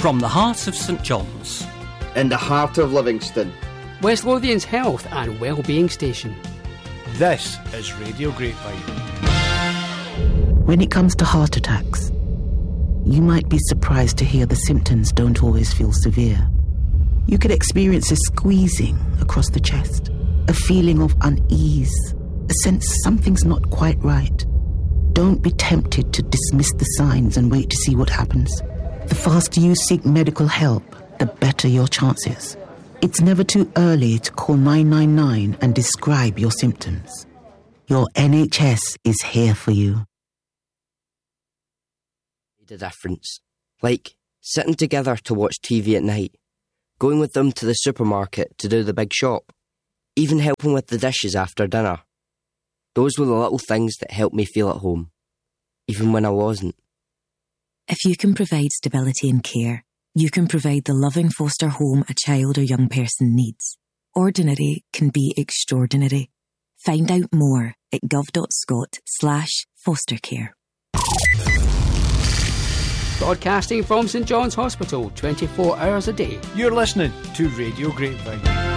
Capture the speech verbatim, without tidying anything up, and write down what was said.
From the heart of St John's, in the heart of Livingston, West Lothian's health and wellbeing station. This is Radio Grapevine. When it comes to heart attacks, you might be surprised to hear the symptoms don't always feel severe. You could experience a squeezing across the chest, a feeling of unease, a sense something's not quite right. Don't be tempted to dismiss the signs and wait to see what happens. The faster you seek medical help, the better your chances. It's never too early to call nine nine nine and describe your symptoms. Your N H S is here for you. The difference. Like sitting together to watch T V at night, going with them to the supermarket to do the big shop, even helping with the dishes after dinner. Those were the little things that helped me feel at home, even when I wasn't. If you can provide stability and care, you can provide the loving foster home a child or young person needs. Ordinary can be extraordinary. Find out more at gov.scot slash foster care. Broadcasting from St John's Hospital, twenty-four hours a day. You're listening to Radio Grapevine.